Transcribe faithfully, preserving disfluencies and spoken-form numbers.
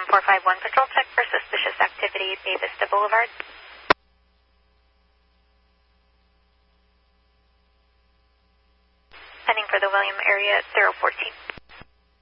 four five one, patrol check for suspicious activity, Bay Vista Boulevard. Heading for the William area at zero fourteen.